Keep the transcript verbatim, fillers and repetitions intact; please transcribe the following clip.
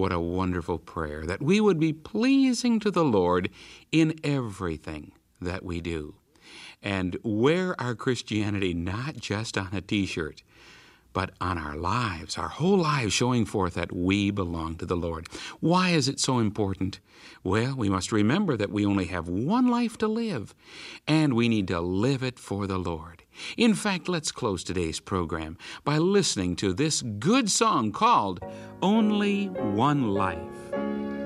what a wonderful prayer, that we would be pleasing to the Lord in everything that we do, and wear our Christianity not just on a t-shirt, but on our lives, our whole lives, showing forth that we belong to the Lord. Why is it so important? Well, we must remember that we only have one life to live, and we need to live it for the Lord. In fact, let's close today's program by listening to this good song called Only One Life.